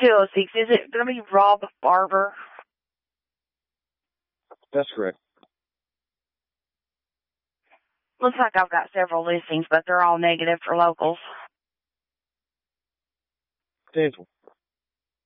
206. Is it going to be Rob Barber? That's correct. Looks like I've got several listings, but they're all negative for locals. Dental.